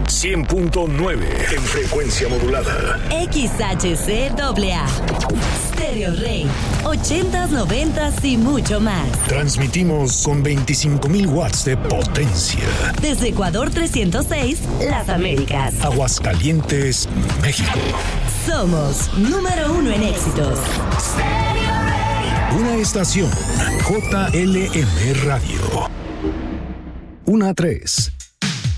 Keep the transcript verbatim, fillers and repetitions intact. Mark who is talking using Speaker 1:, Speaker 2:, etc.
Speaker 1: cien punto nueve en frecuencia modulada.
Speaker 2: X H C A A. Stereo Rey. ochentas, noventas y mucho más.
Speaker 1: Transmitimos con veinticinco mil watts de potencia.
Speaker 2: Desde Ecuador trescientos seis, Las Américas.
Speaker 1: Aguascalientes, México.
Speaker 2: Somos número uno en éxitos.
Speaker 1: Una estación J L M Radio. Una tres.